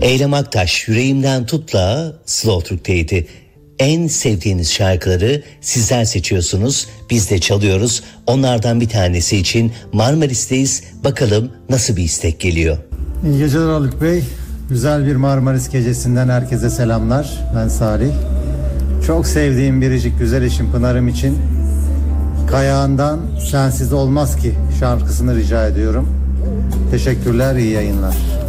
Eylem Aktaş Yüreğimden Tut'la Slow Türk'teydi. En sevdiğiniz şarkıları sizler seçiyorsunuz. Biz de çalıyoruz. Onlardan bir tanesi için Marmaris'teyiz. Bakalım nasıl bir istek geliyor. İyi geceler Haluk Bey. Güzel bir Marmaris gecesinden herkese selamlar. Ben Salih. Çok sevdiğim biricik güzel eşim Pınar'ım için Kayağından Sensiz Olmaz Ki şarkısını rica ediyorum. Teşekkürler, iyi yayınlar.